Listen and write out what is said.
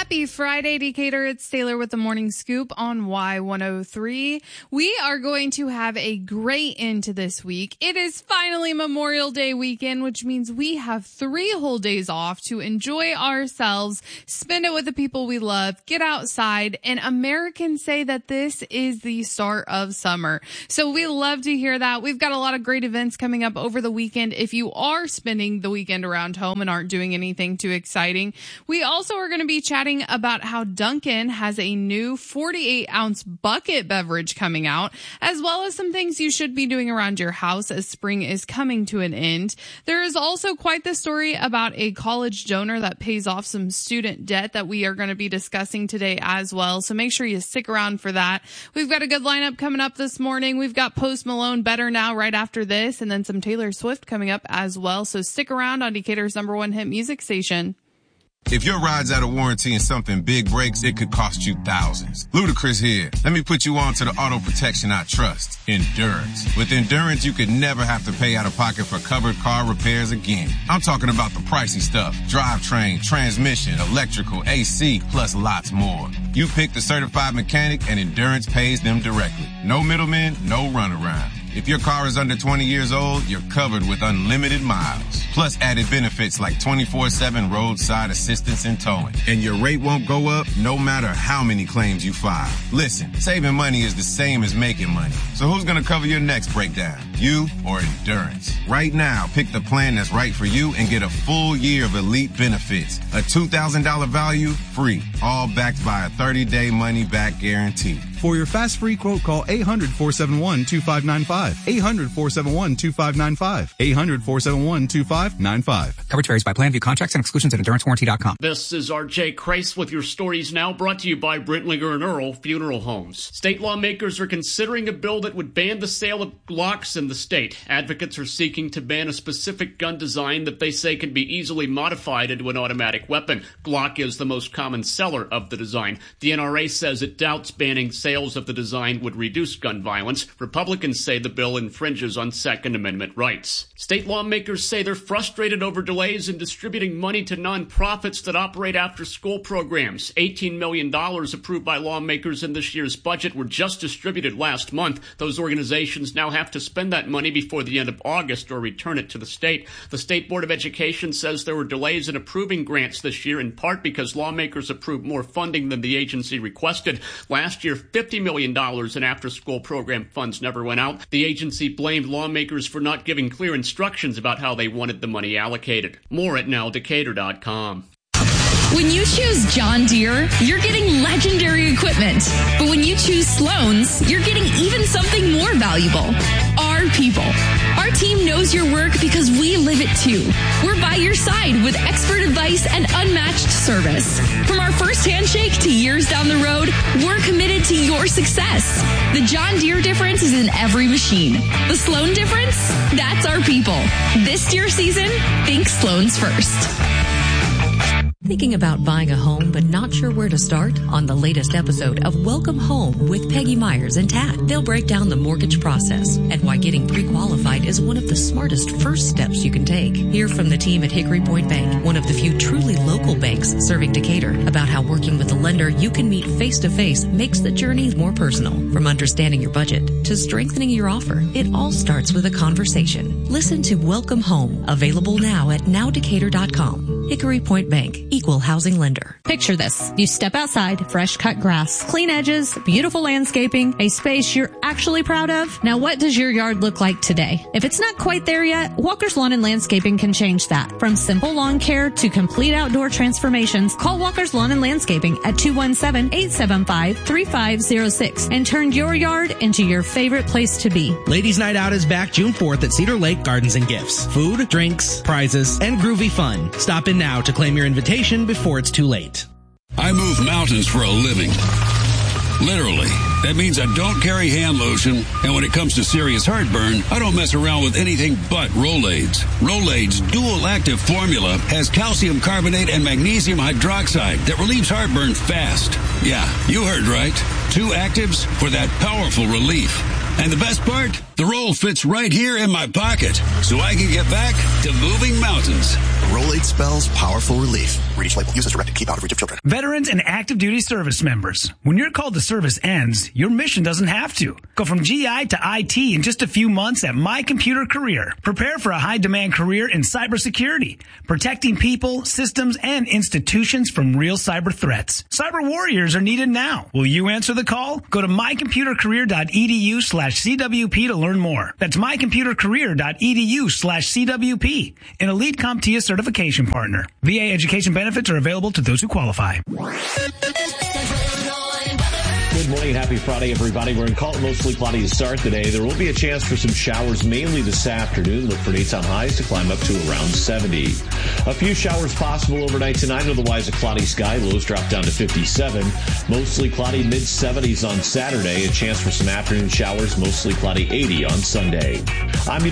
Happy Friday, Decatur. It's Taylor with the Morning Scoop on Y103. We are going to have a great end to this week. It is finally Memorial Day weekend, which means we have 3 whole days off to enjoy ourselves, spend it with the people we love, get outside, and Americans say that this is the start of summer. So we love to hear that. We've got a lot of great events coming up over the weekend. If you are spending the weekend around home and aren't doing anything too exciting, we also are going to be chatting about how Dunkin' has a new 48-ounce bucket beverage coming out, as well as some things you should be doing around your house as spring is coming to an end. There is also quite the story about a college donor that pays off some student debt that we are going to be discussing today as well. So make sure you stick around for that. We've got a good lineup coming up this morning. We've got Post Malone, Better Now right after this, and then some Taylor Swift coming up as well. So stick around on Decatur's #1 hit music station. If your ride's out of warranty and something big breaks, it could cost you thousands. Ludacris here. Let me put you on to the auto protection I trust. Endurance. With Endurance, you could never have to pay out of pocket for covered car repairs again. I'm talking about the pricey stuff. Drivetrain, transmission, electrical, AC, plus lots more. You pick the certified mechanic and Endurance pays them directly. No middlemen, no runaround. If your car is under 20 years old, you're covered with unlimited miles. Plus added benefits like 24/7 roadside assistance and towing. And your rate won't go up no matter how many claims you file. Listen, saving money is the same as making money. So who's going to cover your next breakdown? You or Endurance? Right now, pick the plan that's right for you and get a full year of elite benefits. A $2,000 value, free. All backed by a 30-day money-back guarantee. For your fast free quote, call 800-471-2595. 800-471-2595. 800-471-2595. Coverage varies by plan. View contracts and exclusions at EnduranceWarranty.com. This is R.J. Kreis with your Stories Now, brought to you by Brentlinger and Earl Funeral Homes. State lawmakers are considering a bill that would ban the sale of Glocks in the state. Advocates are seeking to ban a specific gun design that they say can be easily modified into an automatic weapon. Glock is the most common seller of the design. The NRA says it doubts banning sales of the design would reduce gun violence. Republicans say the bill infringes on Second Amendment rights. State lawmakers say they're frustrated over delays in distributing money to nonprofits that operate after-school programs. $18 million approved by lawmakers in this year's budget were just distributed last month. Those organizations now have to spend that money before the end of August or return it to the state. The State Board of Education says there were delays in approving grants this year, in part because lawmakers approved more funding than the agency requested. Last year, $50 million in after-school program funds never went out. The agency blamed lawmakers for not giving clear instructions about how they wanted the money allocated. More at nowdecatur.com. When you choose John Deere, you're getting legendary equipment. But when you choose Sloan's, you're getting even something more valuable. Our people. Our team knows your work because we live it too. We're by your side with expert advice and unmatched service. From our first handshake to years down the road, we're committed to your success. The John Deere difference is in every machine. The Sloan difference? That's our people. This Deere season, think Sloan's first. Thinking about buying a home but not sure where to start? On the latest episode of Welcome Home with Peggy Myers and Tad, they'll break down the mortgage process and why getting pre-qualified is one of the smartest first steps you can take. Hear from the team at Hickory Point Bank, one of the few truly local banks serving Decatur, about how working with a lender you can meet face-to-face makes the journey more personal. From understanding your budget to strengthening your offer, it all starts with a conversation. Listen to Welcome Home, available now at nowdecatur.com. Hickory Point Bank, equal housing lender. Picture this. You step outside, fresh cut grass, clean edges, beautiful landscaping, a space you're actually proud of. Now, what does your yard look like today? If it's not quite there yet, Walker's Lawn and Landscaping can change that. From simple lawn care to complete outdoor transformations, call Walker's Lawn and Landscaping at 217-875-3506 and turn your yard into your favorite place to be. Ladies Night Out is back June 4th at Cedar Lake Gardens and Gifts. Food, drinks, prizes, and groovy fun. Stop in now to claim your invitation before it's too late. I move mountains for a living. Literally. That means I don't carry hand lotion, and when it comes to serious heartburn, I don't mess around with anything but Rolaids. Rolaids' dual-active formula has calcium carbonate and magnesium hydroxide that relieves heartburn fast. Yeah, you heard right. 2 actives for that powerful relief. And the best part? The roll fits right here in my pocket, so I can get back to moving mountains. Rolade spells powerful relief. Read each label. Use as directed. Keep out of reach of children. Veterans and active duty service members. When your call to service ends, your mission doesn't have to. Go from GI to IT in just a few months at My Computer Career. Prepare for a high-demand career in cybersecurity, protecting people, systems, and institutions from real cyber threats. Cyber warriors are needed now. Will you answer the call? Go to mycomputercareer.edu/CWP to learn more. That's mycomputercareer.edu/CWP, an Elite CompTIA certification partner. VA education benefits are available to those who qualify. Good morning and happy Friday, everybody. We're in Colton, mostly cloudy to start the day. There will be a chance for some showers mainly this afternoon. Look for daytime highs to climb up to around 70. A few showers possible overnight tonight. Otherwise, a cloudy sky. Lows drop down to 57. Mostly cloudy, mid-70s on Saturday. A chance for some afternoon showers. Mostly cloudy, 80 on Sunday. I'm